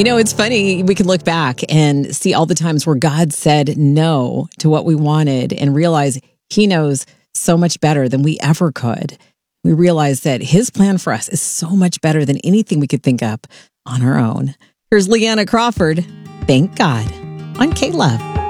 It's funny. We can look back and see all the times where God said no to what we wanted and realize he knows so much better than we ever could. We realize that his plan for us is so much better than anything we could think up on our own. Here's Leanna Crawford. Thank God on K-Love.